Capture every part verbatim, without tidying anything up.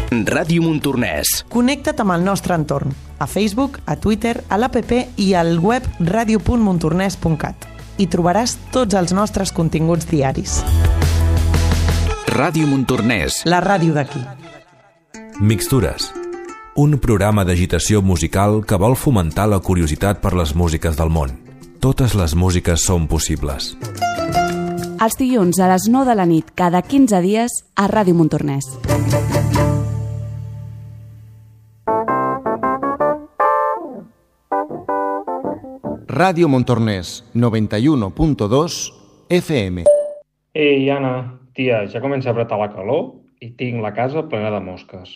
Ràdio Montornès. Connecta't amb el nostre entorn, a Facebook, a Twitter, a l'app i al web radio punt montornès punt cat. Hi trobaràs tots els nostres continguts diaris. Ràdio Montornès. La ràdio d'aquí. Mixtures. Un programa d'agitació musical que vol fomentar la curiositat per les músiques del món. Totes les músiques són possibles. Els dilluns a les nou de la nit, cada quinze dies, a Ràdio Montornès. Ràdio Montornès, noventa-u punto dos F M. Ei, Anna, tia, ja comença a apretar la calor i tinc la casa plena de mosques.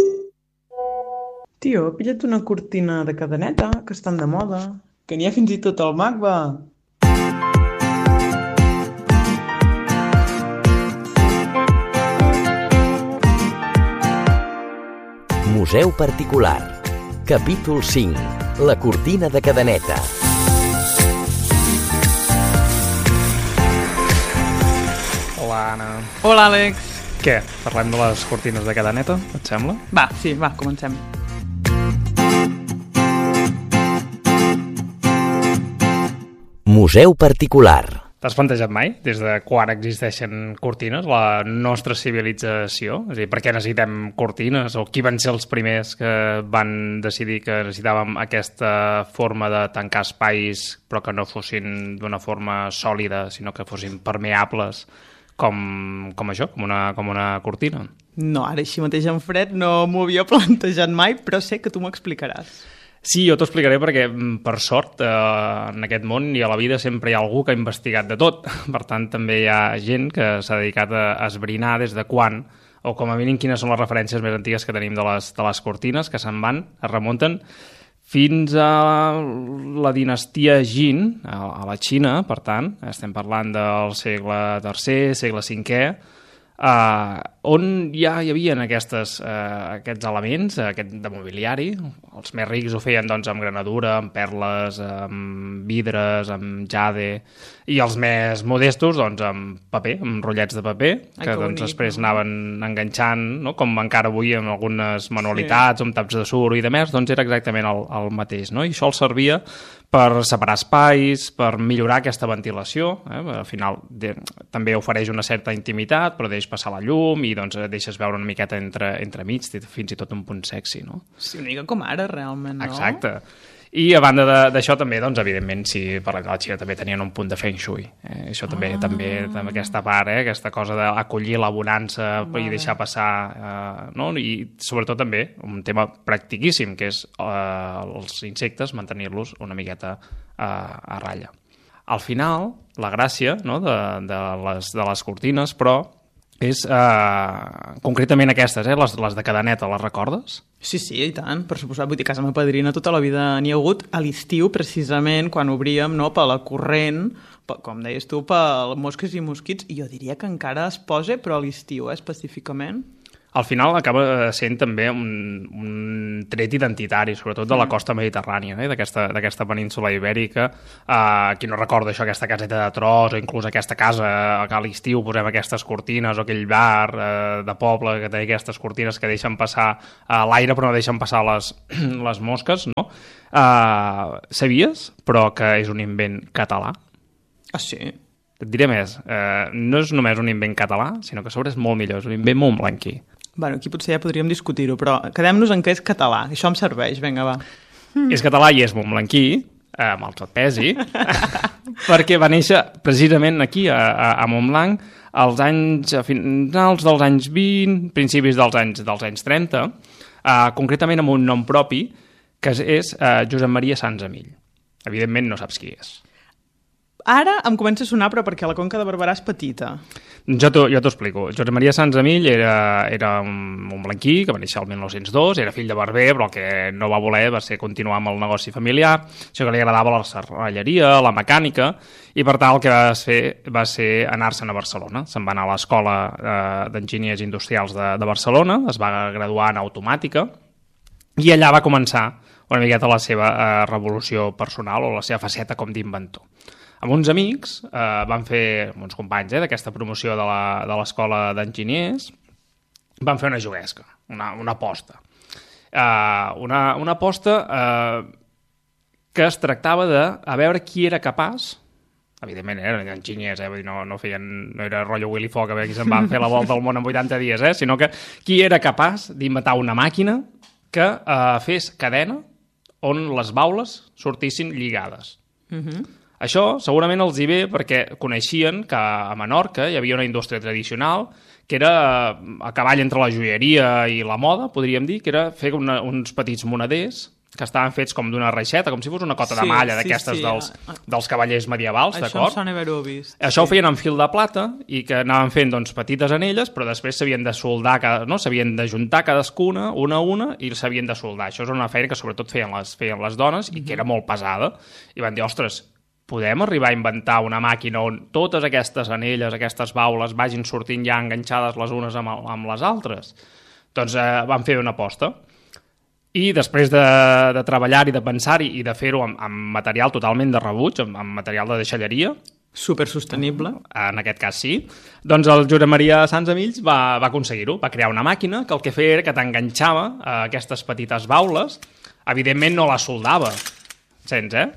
Tio, pilla't una cortina de cadeneta, que estan de moda. Que n'hi ha fins i tot al Magba. Museu particular. Capítol cinc. La cortina de cadeneta. Hola, Anna. Hola, Àlex. Què? Parlem de les cortines de cadeneta, et sembla? Va, sí, va, comencem. Museu particular. T'has plantejat mai, des de quan existeixen cortines, la nostra civilització? És a dir, per què necessitem cortines? O qui van ser els primers que van decidir que necessitàvem aquesta forma de tancar espais, però que no fossin d'una forma sòlida, sinó que fossin permeables, com, com això, com una, com una cortina? No, ara així mateix en fred no m'ho havia plantejat mai, però sé que tu m'ho explicaràs. Sí, jo t'ho explicaré perquè, per sort, eh, en aquest món i a la vida sempre hi ha algú que ha investigat de tot. Per tant, també hi ha gent que s'ha dedicat a esbrinar des de quan, o com a mínim quines són les referències més antigues que tenim de les, de les cortines, que se'n van, es remunten fins a la dinastia Jin, a la Xina, per tant, estem parlant del segle tercer, segle cinquè, Uh, on ja hi havia aquestes, uh, aquests elements, uh, aquest de mobiliari. Els més rics ho feien doncs, amb granadura, amb perles, amb vidres, amb jade, i els més modestos doncs, amb paper, amb rotllets de paper, Ai, que, que doncs, bonic, després no? anaven enganxant, no? Com encara avui amb algunes manualitats, sí. amb taps de suro i de més, doncs era exactament el, el mateix, no? I això els servia per separar espais, per millorar aquesta ventilació. Eh? Al final de, també ofereix una certa intimitat, però deixes passar la llum i doncs, deixes veure una miqueta entre, entre mig, fins i tot un punt sexy, no? Sí, una mica com ara, realment, no? Exacte. I a banda d'això també, doncs, evidentment, si parlem de la Xina, també tenien un punt de feng shui. Eh? Això també, ah. també, també aquesta part, eh? Aquesta cosa d'acollir la bonança vale. I deixar passar, eh? no? I sobretot també un tema practiquíssim, que és eh, els insectes, mantenir-los una miqueta eh, a ratlla. Al final, la gràcia, no? de, de, les, de les cortines, però, és eh, concretament aquestes, eh? les, les de cadeneta, les recordes? Sí, sí, i tant, per suposat. Vull dir, casa meva padrina tota la vida n'hi ha hagut a l'estiu, precisament, quan obríem no, per la corrent, per, com deies tu, per mosques i mosquits, i jo diria que encara es posa, però a l'estiu, eh, específicament. Al final acaba sent també un, un tret identitari, sobretot de la costa mediterrània, eh? d'aquesta península ibèrica. Uh, qui no recorda això, aquesta caseta de tros, o inclús aquesta casa que a l'estiu posem aquestes cortines, o aquell bar uh, de poble que té aquestes cortines que deixen passar uh, l'aire però no deixen passar les, les mosques, no? Uh, sabies, però, que és un invent català? Ah, sí? Et diré més, uh, no és només un invent català, sinó que a sobre és molt millor, és un invent montblanquí. Bueno, aquí potser ja podríem discutir-ho, però quedem-nos en què és català. Això em serveix, vinga, va. Mm. És català i és montblanquí, eh, amb el tot pesi, perquè va néixer precisament aquí, a, a, a Montblanc, als anys, a finals dels anys vint, principis dels anys, dels anys trenta, eh, concretament amb un nom propi, que és, és eh, Josep Maria Sanzamill. Evidentment no saps qui és. Ara em comença a sonar, però perquè la Conca de Barberà és petita. Jo t'ho explico. Josep Maria Sanzamill era, era un blanquí que va néixer el mil nou-cents dos, era fill de barber, però el que no va voler va ser continuar amb el negoci familiar, això que li agradava la serralleria, la mecànica, i per tant el que va fer va ser anar-se'n a Barcelona. Se'n va anar a l'Escola eh, d'Enginyers Industrials de, de Barcelona, es va graduar en automàtica, i allà va començar una miqueta la seva eh, revolució personal o la seva faceta com d'inventor. Amb uns amics, eh, van fer, uns companys eh, d'aquesta promoció de l'escola d'enginyers, van fer una juguesca. una, una aposta. Uh, una, una aposta uh, que es tractava de a veure qui era capaç, evidentment eren enginyers, eh? Vull dir, no, no, feien, no era rotllo Willy Fogg, a veure qui se'n van fer la volta al món en vuitanta dies, eh? Sinó que qui era capaç d'inventar una màquina que uh, fes cadena on les baules sortissin lligades. Uh-huh. Això segurament els hi ve perquè coneixien que a Menorca hi havia una indústria tradicional que era a cavall entre la joieria i la moda, podríem dir, que era fer una, uns petits moneders que estaven fets com d'una reixeta, com si fos una cota sí, de malla sí, d'aquestes sí. dels, dels cavallers medievals, això d'acord? Això em sona haver-ho vist. Això sí. ho feien en fil de plata i que anaven fent doncs, petites anelles, però després s'havien de soldar, no? S'havien de juntar cadascuna, una a una, i s'havien de soldar. Això és una feina que sobretot feien les, feien les dones i que era molt pesada. I van dir, ostres, podem arribar a inventar una màquina on totes aquestes anelles, aquestes baules, vagin sortint ja enganxades les unes amb, amb les altres? Doncs eh, van fer una aposta. I després de, de treballar-hi, de pensar-hi i de fer-ho amb, amb material totalment de rebuig, amb, amb material de deixalleria, supersostenible, en aquest cas sí, doncs el Josep Maria Sans Amills va, va aconseguir-ho, va crear una màquina que el que feia era que t'enganxava a aquestes petites baules, evidentment no la soldava, sents, eh?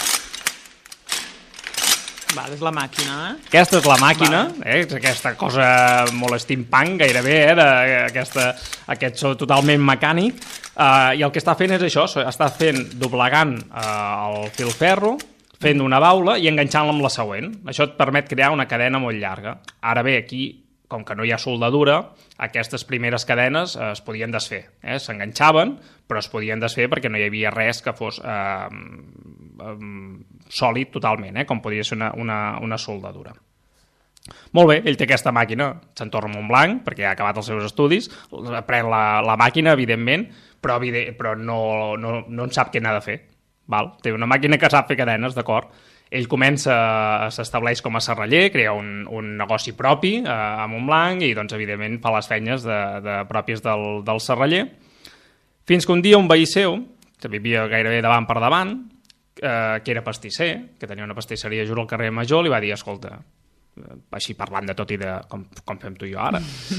Val, és la màquina, eh? Aquesta és la màquina, eh? És aquesta cosa molt steampunk, gairebé, eh? De, aquesta, aquest so totalment mecànic, uh, i el que està fent és això, està fent, doblegant uh, el filferro, fent una baula i enganxant-la amb la següent. Això et permet crear una cadena molt llarga. Ara bé, aquí, com que no hi ha soldadura, aquestes primeres cadenes eh, es podien desfer. Eh? S'enganxaven, però es podien desfer perquè no hi havia res que fos eh, eh, sòlid totalment, eh? Com podria ser una, una, una soldadura. Molt bé, ell té aquesta màquina, se'n torna a Montblanc, perquè ha acabat els seus estudis, pren la, la màquina, evidentment, però, però no, no, no en sap què n'ha de fer. Val? Té una màquina que sap fer cadenes, d'acord? Ell comença, s'estableix com a serraller, crea un, un negoci propi eh, a Montblanc i, doncs, evidentment, fa les feines de, de pròpies del, del serraller, fins que un dia un veí seu, que vivia gairebé davant per davant, eh, que era pastisser, que tenia una pastisseria just al carrer Major, li va dir, escolta, així parlant de tot i de com, com fem tu i jo ara,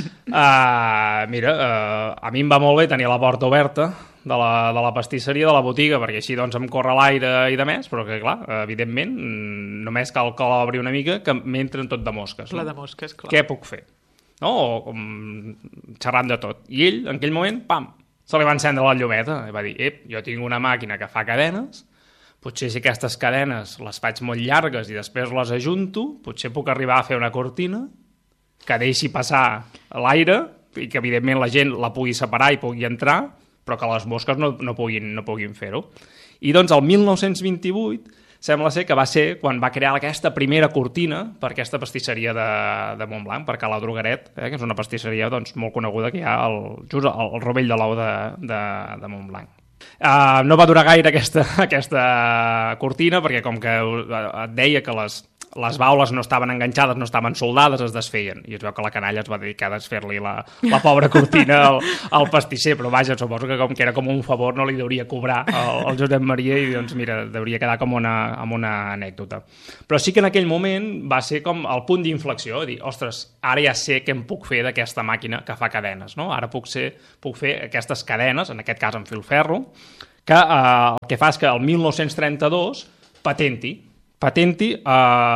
uh, mira, uh, a mi em va molt bé tenir la porta oberta de la, de la pastisseria, de la botiga, perquè així doncs em corre l'aire i de més, però que clar, evidentment, només cal que l'obri una mica que m'entren tot de mosques. La no? de mosques, clar. Què puc fer? No? O com xerrant de tot. I ell, en aquell moment, pam, se li va encendre la llumeta i va dir, ep, jo tinc una màquina que fa cadenes, potser si aquestes cadenes les faig molt llargues i després les ajunto, potser puc arribar a fer una cortina que deixi passar l'aire i que evidentment la gent la pugui separar i pugui entrar, però que les mosques no, no puguin, no puguin fer-ho. I doncs el mil nou-cents vint-i-vuit sembla ser que va ser quan va crear aquesta primera cortina per aquesta pastisseria de, de Montblanc, per Cala Drogueret, eh, que és una pastisseria doncs, molt coneguda que hi ha al, just al, al Rovell de l'Ou de, de, de Montblanc. Uh, no va durar gaire aquesta, aquesta cortina perquè com que et deia que les, les baules no estaven enganxades, no estaven soldades, es desfeien. I es veu que la canalla es va dedicar a desfer-li la, la pobra cortina al, al pastisser, però vaja, suposo que com que era com un favor no li deuria cobrar al, al Josep Maria i doncs mira, deuria quedar com una, amb una anècdota. Però sí que en aquell moment va ser com el punt d'inflexió, dir, ostres, ara ja sé què em puc fer d'aquesta màquina que fa cadenes, no? Ara puc, ser, puc fer aquestes cadenes, en aquest cas en filferro, que eh, el que fa és que el mil nou-cents trenta-dos patenti, patenti, eh,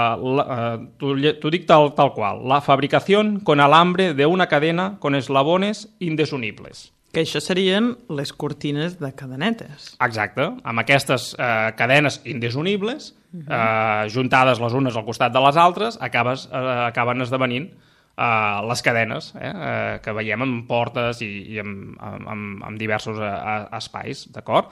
eh, t'ho dic tal, tal qual, la fabricació con alambre de una cadena con eslabones indesunibles. Que això serien les cortines de cadenetes. Exacte, amb aquestes eh, cadenes indesunibles, uh-huh. eh, juntades les unes al costat de les altres, acabes, eh, acaben esdevenint eh, les cadenes eh, eh, que veiem en portes i, i en, en, en diversos eh, espais, d'acord?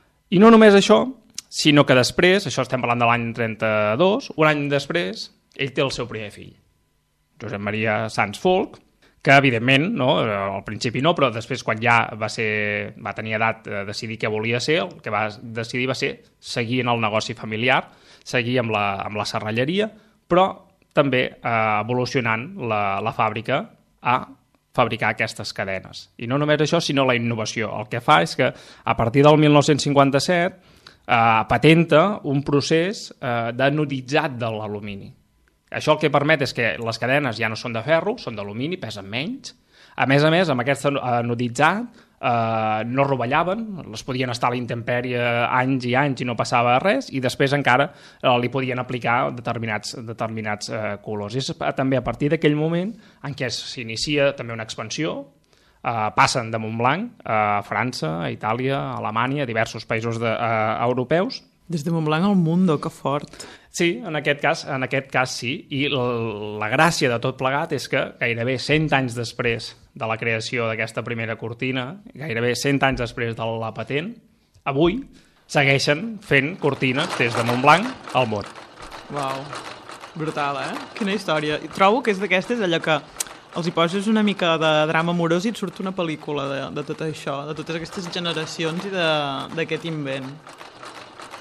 I no només això, sinó que després, això estem parlant de l'any trenta-dos, un any després, ell té el seu primer fill, Josep Maria Sans Folch, que evidentment, no, al principi no, però després quan ja va, ser, va tenir edat de decidir què volia ser, el que va decidir va ser seguir en el negoci familiar, seguir amb la, amb la serralleria, però també eh, evolucionant la, la fàbrica a fabricar aquestes cadenes. I no només això, sinó la innovació. El que fa és que a partir del mil nou-cents cinquanta-set eh, patenta un procés eh, d'anoditzat de l'alumini. Això el que permet és que les cadenes ja no són de ferro, són d'alumini, pesen menys. A més a més, amb aquest anoditzat, Uh, no rovellaven, les podien estar a la intempèrie anys i anys i no passava res, i després encara uh, li podien aplicar determinats, determinats uh, colors. I és també a partir d'aquell moment en què s'inicia també una expansió, uh, passen de Montblanc a França, a Itàlia, a Alemanya, a diversos països de, uh, europeus. Des de Montblanc al Mundo, que fort. Sí, en aquest cas, en aquest cas sí, i la, la gràcia de tot plegat és que gairebé cent anys després de la creació d'aquesta primera cortina, gairebé cent anys després de la patent, avui segueixen fent cortines des de Montblanc al món. Uau, brutal, eh? Quina història. I trobo que és d'aquestes allò que els hi poses una mica de drama amorós i et surt una pel·lícula de, de tot això, de totes aquestes generacions i d'aquest invent.